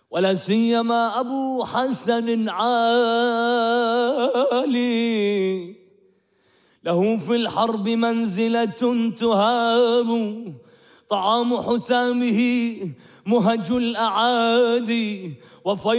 ولا سيما أبو حسن عالي، له في الحرب منزلة تهاب، طعام حسامه مهج الأعادي،